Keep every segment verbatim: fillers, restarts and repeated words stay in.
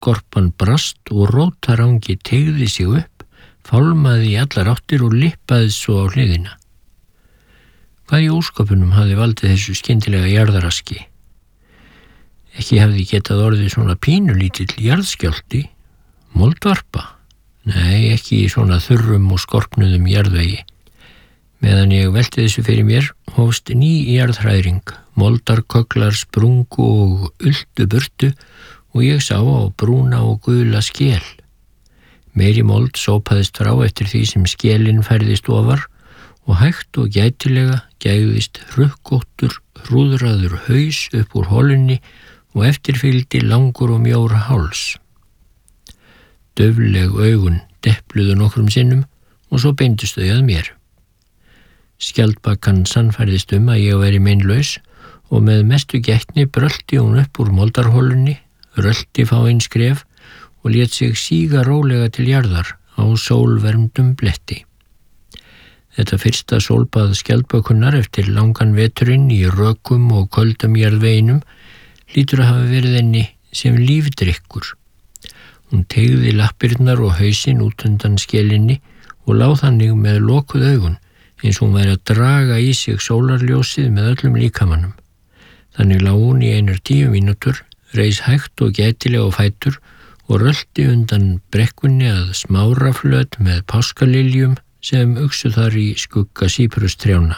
skorpan brast og rótarangi teygði sig upp, fálmaði í allar áttir og lippaði svo á hliðina. Hvað í ósköpunum hafði valdið þessu skyndilega jarðaraski? Ekki hafði getað orðið svona pínulítill jarðskjálfti, moldvarpa? Nei, ekki í svona þurrum og skorpnuðum jarðvegi. Meðan ég velti þessu fyrir mér, hófst ný jarðhræring, moldarkögglar sprungu og ultu burtu og ég sá á brúna og gula skel. Meiri mold sópaðist frá eftir því sem skelin færðist ofar og hægt og gætilega gægðist rukkóttur, hrúðraður haus upp úr holunni og eftirfylgdi langur og mjór háls. Daufleg augun depluðu nokkrum sinnum og svo beindust þau að mér. Skjaldbakan sannfærðist um að ég væri meinlaus og með mestu gætni brölti hún upp úr moldarholunni, rölti fáein skref og lét sig síga rólega til jarðar á sólvermdum bletti. Þetta fyrsta sólbað skjaldbökunnar eftir langan veturinn í rökum og köldum jarðveginum hlýtur að hafa verið henni sem lífdrykkur. Hún teygði lappirnar og hausinn út undan skelinni og lá þannig með lokuð augun eins og hún væri að draga í sig sólarljósið með öllum líkamannum. Þannig lá hún í einar tíu mínútur, reis hægt og gætilega á fætur og rölti undan brekkunni að smáraflöt með páskaliljum sem uxu þar í skugga síprustrjána.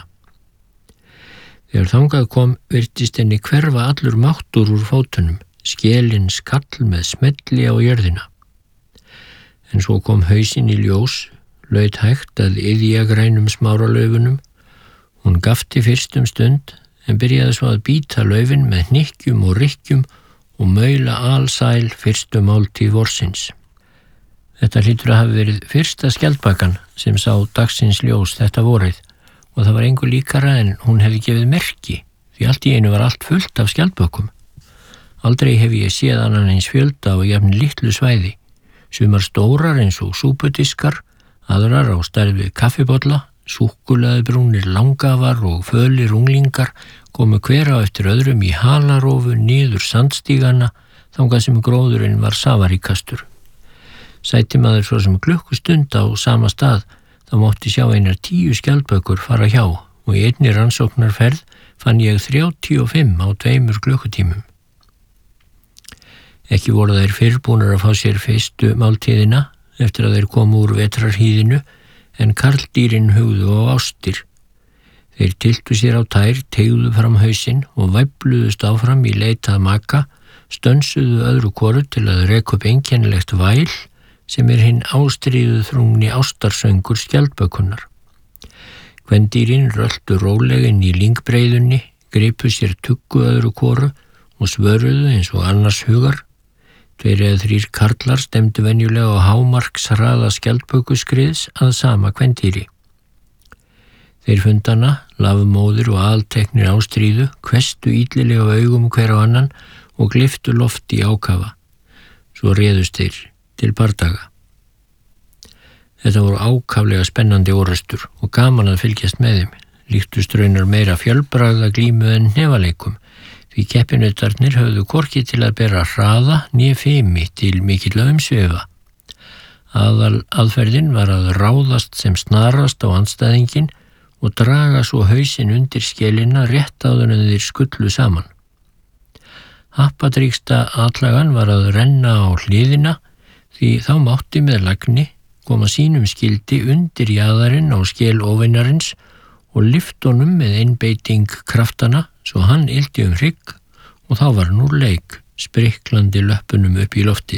Þegar þangað kom virtist henni hverfa allur máttur úr fótunum, skelin skall með smelli á jörðina. En svo kom hausinn í ljós, laut hægt að iðja grænum smáralaufunum. Hún gafti fyrst um stund en byrjaði svo að bíta laufin með hnykkjum og rykkjum og maula alsæl fyrstu máltíð vorsins. Þetta hlýtur að hafa verið fyrsta skjaldbakan sem sá dagsins ljós þetta vorið og það var engu líkara en hún hefði gefið merki því allt í einu var allt fullt af skjaldbökum. Aldrei hef ég séð annan eins fjölda á jafn litlu svæði, sumar stórar eins og súpudiskar, aðrar á stærð við kaffibolla, súkkulaðibrúnir langafar og fölir unglingar komu hver á eftir öðrum í halarófu niður sandstígana þangað sem gróðurinn var safaríkastur. Sæti maður svo sem klukkustund á sama stað þá mátti sjá einar tíu skjaldbökur fara hjá og í einni rannsóknarferð fann ég þrjátíu og fimm á tveimur klukkutímum. Ekki voru þær fyrr búnar að fá sér fyrstu máltíðina eftir að þeir komu úr vetrarhýðinu en karldýrin hugðu á ástir. Þeir tyltu sér á tær, teygðu fram hausinn og væfluðust áfram í leitað maka, stönsuðu öðru hvoru til að reka upp einkennilegt væl sem er hinn ástríðu þrungni ástarsöngur skjaldbökunnar. Kvendýrin röltu rólegin í lyngbreiðunni, gripu sér tuggu öðru hvoru og svöruðu eins og annars hugar. Tveir eða þrír karlar stemdu venjulega á hámarkshraða skjaldbökuskriðs að sama kvendýri. Þeir fundana, lafmóðir og alteknir ástríðu, hvestu illilega augum hver á annan og gliftu loft í ákafa. Svo réðust þeir til bardaga. Þetta voru ákaflega spennandi orrustur og gaman að fylgjast með þeim, líktust raunar meira fjölbragða glímu en hnefaleikum, því keppinautarnir höfðu hvorki til að bera hraða né fimi til mikilla umsvifa. Aðal aðferðin var að ráðast sem snarast á andstæðinginn og draga svo hausinn undir skelina rétt áður en þeir skullu saman. Happadrýksta atlagan var að renna á hliðina því þá mátti með lagni koma sínum skildi undir jaðarinn á skel óvinarins og lyfti honum með einbeiting kraftana svo hann ylti um hrygg og þá var hann úr leik, spriklandi löppunum upp í loftið.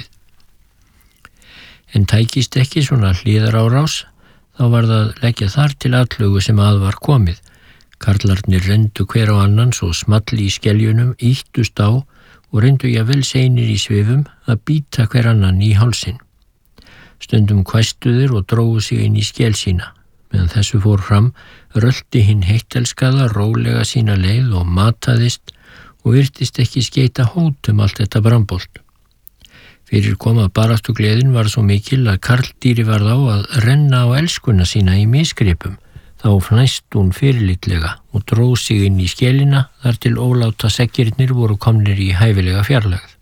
En tækist ekki svona hliðarárás, þá var það leggja þar til atlögu sem að var komið. Karlarnir rendu hver á annan svo smalli í skeljunum, ýttust á og reyndu jafnvel seinir í svifum að bíta hver annan í hálsinn. Stundum hvæstuðir og drógu sig inn í skel sína. Meðan þessu fór fram, rölti hinn heittelskaða rólega sína leið og mataðist og virtist ekki skeita hót um allt þetta brambolt. Fyrir koma baráttu gleðin var svo mikil að karldýri varð á að renna á elskuna sína í misgripum. Þá fnæst hún fyrirlitlega og dróð sig inn í skelina þar til óláta seggirnir voru komnir í hæfilega fjarlægð.